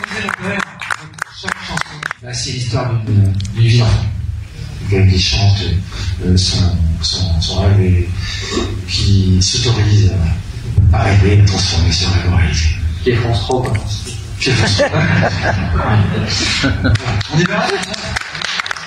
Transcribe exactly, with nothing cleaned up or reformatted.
Chaque chanson, bah, c'est l'histoire d'une vie d'enfant. Quelqu'un qui chante euh, son, son, son rêve et qui s'autorise à rêver, à transformer ce rêve en réalité. Qui est France trois, quoi. Qui est France trois. On y va.